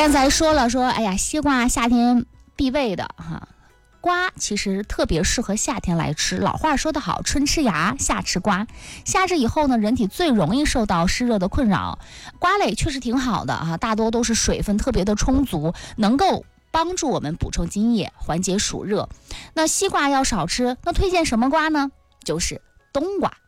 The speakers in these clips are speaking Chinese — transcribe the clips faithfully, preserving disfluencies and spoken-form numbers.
刚才说了说，哎呀，西瓜夏天必备的哈。瓜其实特别适合夏天来吃，老话说得好，春吃芽，夏吃瓜。夏至以后呢，人体最容易受到湿热的困扰，瓜类确实挺好的啊，大多都是水分特别的充足，能够帮助我们补充津液，缓解暑热。那西瓜要少吃，那推荐什么瓜呢？就是冬瓜。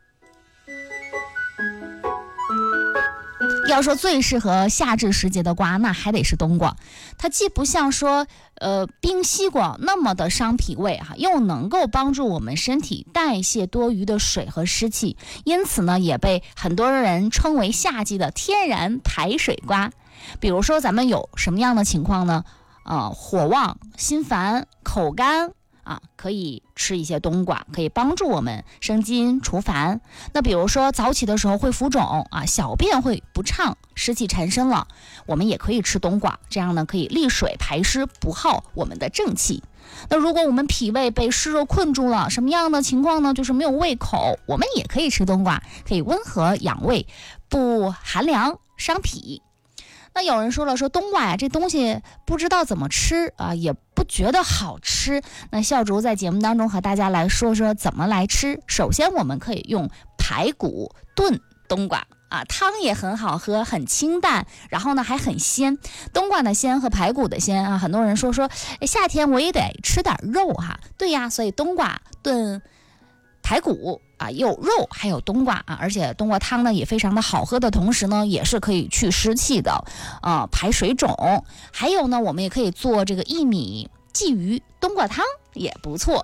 要说最适合夏至时节的瓜，那还得是冬瓜。它既不像说呃冰西瓜那么的伤脾胃哈，又能够帮助我们身体代谢多余的水和湿气，因此呢，也被很多人称为夏季的天然排水瓜。比如说咱们有什么样的情况呢？呃，火旺、心烦、口干啊，可以吃一些冬瓜，可以帮助我们生津除烦。那比如说早起的时候会浮肿啊，小便会不畅，湿气缠身了，我们也可以吃冬瓜，这样呢可以利水排湿，不耗我们的正气。那如果我们脾胃被湿热困住了，什么样的情况呢？就是没有胃口，我们也可以吃冬瓜，可以温和养胃，不寒凉伤脾。那有人说了，说冬瓜呀，这东西不知道怎么吃啊，也不觉得好吃。那笑竹在节目当中和大家来说说怎么来吃。首先我们可以用排骨炖冬瓜啊，汤也很好喝，很清淡，然后呢还很鲜。冬瓜的鲜和排骨的鲜啊，很多人说说夏天我也得吃点肉哈。对呀，所以冬瓜炖排骨啊，有肉还有冬瓜啊，而且冬瓜汤呢也非常的好喝的同时呢，也是可以去湿气的，呃，排水肿。还有呢，我们也可以做这个薏米鲫鱼冬瓜汤，也不错。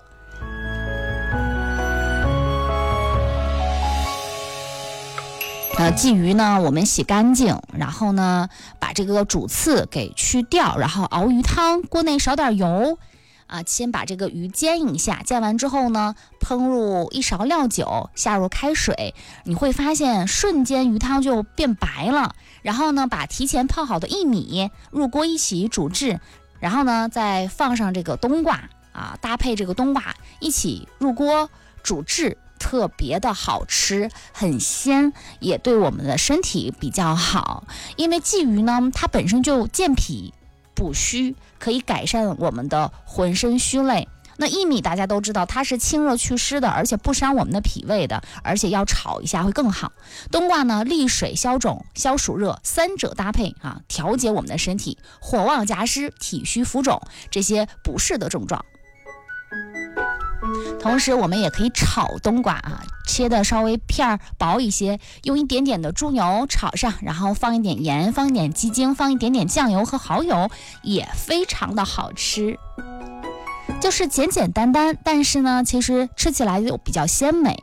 呃，鲫鱼呢，我们洗干净，然后呢，把这个主刺给去掉，然后熬鱼汤，锅内少点油。啊，先把这个鱼煎一下，煎完之后呢，烹入一勺料酒，下入开水，你会发现瞬间鱼汤就变白了。然后呢，把提前泡好的薏米入锅一起煮制，然后呢，再放上这个冬瓜啊，搭配这个冬瓜一起入锅煮制，特别的好吃，很鲜，也对我们的身体比较好。因为鲫鱼呢，它本身就健脾补虚，可以改善我们的浑身虚累。那薏米大家都知道，它是清热祛湿的，而且不伤我们的脾胃的，而且要炒一下会更好。冬瓜呢，利水消肿、消暑热，三者搭配啊，调节我们的身体，火旺夹湿、体虚浮肿这些不适的症状。同时我们也可以炒冬瓜啊，切的稍微片薄一些，用一点点的猪油炒上，然后放一点盐，放一点鸡精，放一点点酱油和蚝油，也非常的好吃。就是简简单单，但是呢，其实吃起来就比较鲜美。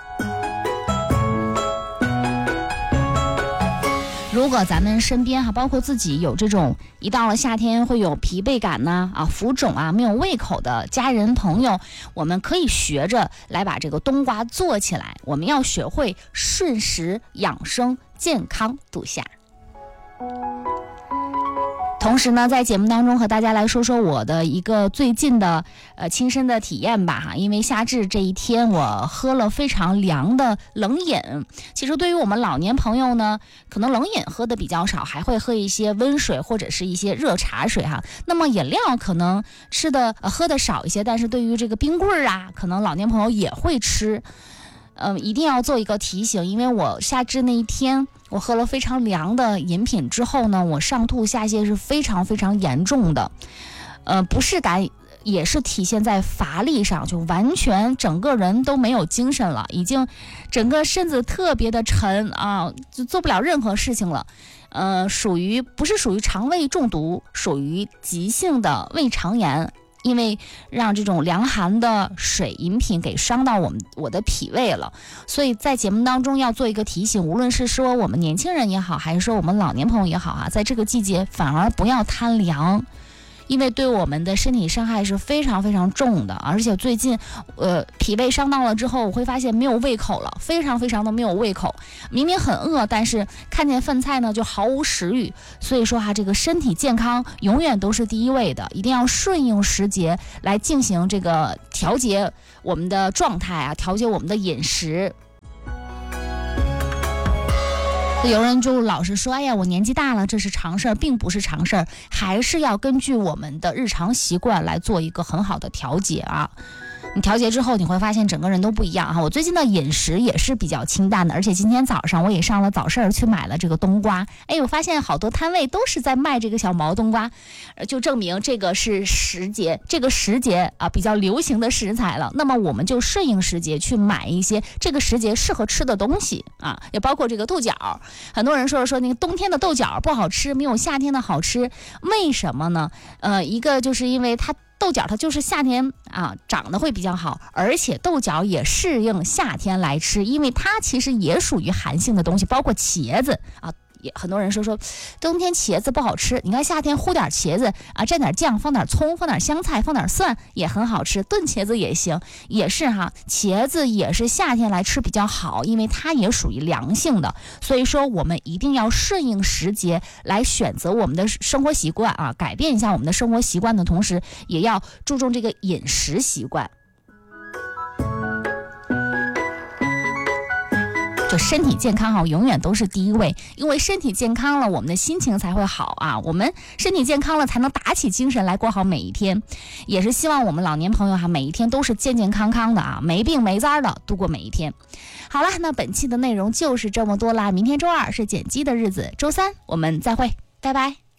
如果咱们身边哈，包括自己有这种一到了夏天会有疲惫感呐、啊、浮肿啊、没有胃口的家人朋友，我们可以学着来把这个冬瓜做起来。我们要学会顺时养生，健康度夏。同时呢，在节目当中和大家来说说我的一个最近的呃亲身的体验吧哈，因为夏至这一天我喝了非常凉的冷饮。其实对于我们老年朋友呢，可能冷饮喝的比较少，还会喝一些温水或者是一些热茶水哈。那么饮料可能吃的、呃、喝的少一些，但是对于这个冰棍儿啊，可能老年朋友也会吃。嗯、呃，一定要做一个提醒，因为我夏至那一天我喝了非常凉的饮品之后呢，我上吐下泻是非常非常严重的，呃，不适感也是体现在乏力上，就完全整个人都没有精神了，已经整个身子特别的沉啊，就做不了任何事情了。呃，属于不是属于肠胃中毒，属于急性的胃肠炎。因为让这种凉寒的水饮品给伤到我们我的脾胃了，所以在节目当中要做一个提醒，无论是说我们年轻人也好，还是说我们老年朋友也好啊，在这个季节反而不要贪凉，因为对我们的身体伤害是非常非常重的。而且最近呃脾胃伤到了之后，我会发现没有胃口了，非常非常的没有胃口，明明很饿，但是看见饭菜呢就毫无食欲。所以说哈、啊，这个身体健康永远都是第一位的，一定要顺应时节来进行这个调节我们的状态啊，调节我们的饮食。 有人就老是说，哎呀，我年纪大了，这是常事儿，并不是常事儿，还是要根据我们的日常习惯来做一个很好的调节啊。你调节之后，你会发现整个人都不一样哈。我最近的饮食也是比较清淡的，而且今天早上我也上了早市去买了这个冬瓜。哎，我发现好多摊位都是在卖这个小毛冬瓜，就证明这个是时节，这个时节啊比较流行的食材了。那么我们就顺应时节去买一些这个时节适合吃的东西啊，也包括这个豆角。很多人说说那个冬天的豆角不好吃，没有夏天的好吃，为什么呢？呃，一个就是因为它。豆角它就是夏天啊长得会比较好，而且豆角也适应夏天来吃，因为它其实也属于寒性的东西，包括茄子啊。也很多人说说冬天茄子不好吃，你看夏天烀点茄子啊，蘸点酱，放点葱，放点香菜，放点蒜也很好吃，炖茄子也行，也是哈，茄子也是夏天来吃比较好，因为它也属于凉性的，所以说我们一定要顺应时节来选择我们的生活习惯啊，改变一下我们的生活习惯的同时，也要注重这个饮食习惯。就身体健康好，永远都是第一位，因为身体健康了，我们的心情才会好啊。我们身体健康了，才能打起精神来过好每一天。也是希望我们老年朋友哈，每一天都是健健康康的啊，没病没灾的度过每一天。好了，那本期的内容就是这么多啦。明天周二是剪辑的日子，周三我们再会，拜拜。